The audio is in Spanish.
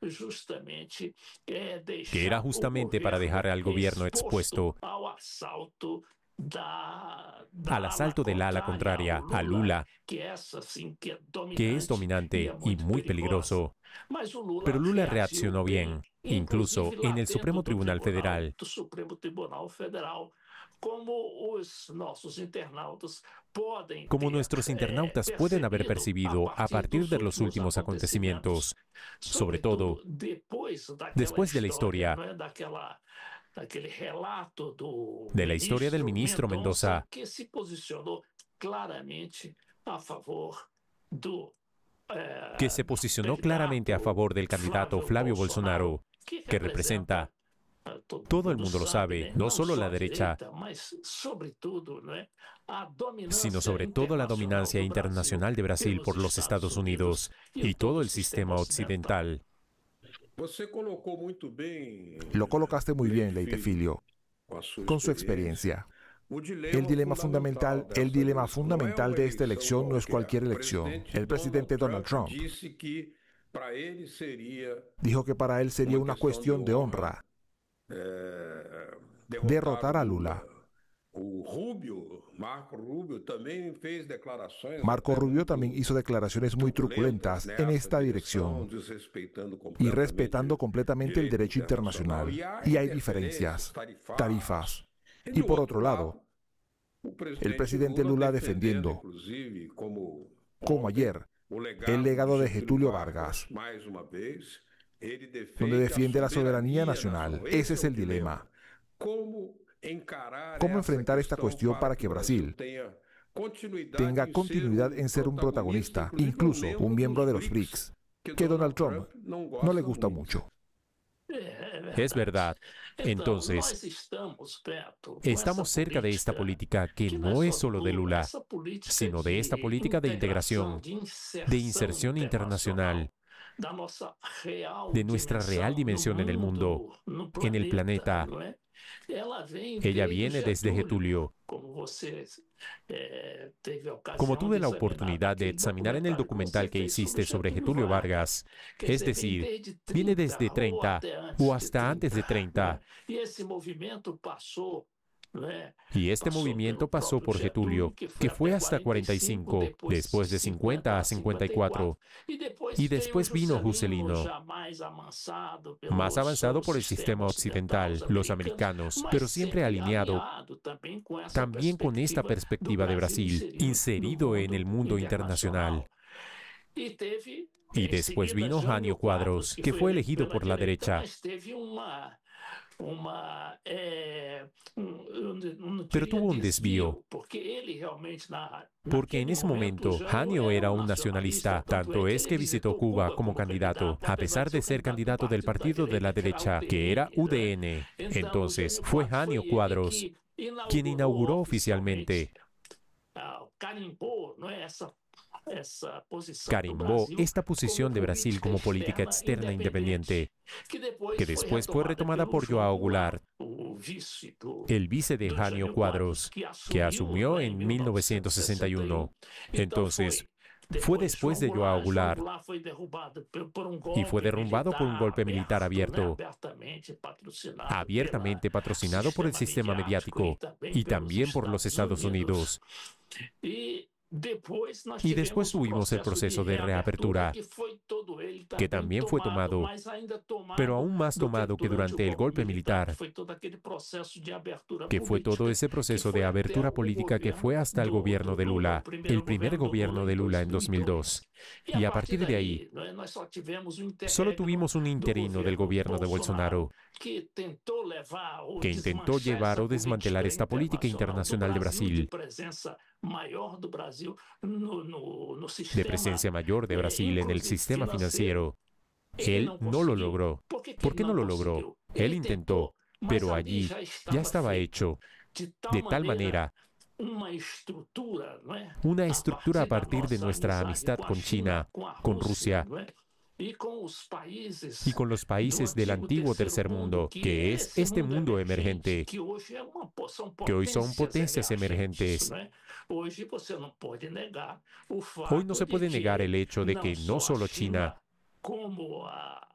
que era justamente para dejar al gobierno expuesto al asalto del ala contraria, a Lula, que es dominante y muy peligroso. Pero Lula reaccionó bien, incluso en el Supremo Tribunal Federal. Como nuestros internautas pueden haber percibido a partir de los últimos acontecimientos, sobre todo después de la historia del ministro Mendoza, que se posicionó claramente a favor del candidato Flavio Bolsonaro, que representa, todo el mundo lo sabe, no solo la derecha, sino sobre todo la dominancia internacional de Brasil por los Estados Unidos y todo el sistema occidental. Lo colocaste muy bien, Leitefilio, con su experiencia. El dilema fundamental de esta elección no es cualquier elección. El presidente Donald Trump dijo que para él sería una cuestión de honra derrotar a Lula. Marco Rubio también hizo declaraciones muy truculentas en esta dirección y respetando completamente el derecho internacional. Y hay diferencias, tarifas. Y por otro lado, el presidente Lula defendiendo, como ayer, el legado de Getúlio Vargas, donde defiende la soberanía nacional. Ese es el dilema. ¿Cómo enfrentar esta cuestión para que Brasil tenga continuidad en ser un protagonista, incluso un miembro de los BRICS, que Donald Trump no le gusta mucho? Es verdad. Entonces, estamos cerca de esta política que no es solo de Lula, sino de esta política de integración, de inserción internacional, de nuestra real dimensión en el mundo, en el planeta. Ella viene desde Getúlio. Como tuve la oportunidad de examinar en el documental que hiciste sobre Getúlio Vargas, es decir, viene desde 30 o hasta antes de 30. Y este movimiento pasó por Getúlio, que fue hasta 45, después de 50 a 54. Y después vino Juscelino, más avanzado por el sistema occidental, los americanos, pero siempre alineado también con esta perspectiva de Brasil, inserido en el mundo internacional. Y después vino Jânio Quadros, que fue elegido por la derecha. Pero tuvo un desvío, porque en ese momento Jânio era un nacionalista, tanto es que visitó Cuba como candidato, a pesar de ser candidato del partido de la derecha, que era UDN. Entonces, fue Jânio Quadros quien inauguró oficialmente, carimbó esta posición de Brasil como política externa independiente, que después fue retomada por João Goulart, el vice de Jânio Quadros, que asumió en 1961. Entonces, fue después de João Goulart y fue derrumbado por un golpe militar abiertamente patrocinado por el sistema mediático y también por los Estados Unidos. Y después tuvimos el proceso de reapertura, que también fue tomado, pero aún más tomado que durante el golpe militar, que fue todo ese proceso de abertura política que fue hasta el gobierno de Lula, el primer gobierno de Lula en 2002. Y a partir de ahí, solo tuvimos un interino del gobierno de Bolsonaro, que intentó llevar o desmantelar esta política internacional de Brasil, de presencia mayor de Brasil en el sistema financiero. Él no lo logró. ¿Por qué no lo logró? Él intentó, pero allí ya estaba hecho, de tal manera, una estructura a partir de nuestra amistad con China, con Rusia, y con los países del antiguo tercer mundo, que es este mundo emergente, que hoy son potencias emergentes. Hoy no se puede negar el hecho de que no solo China,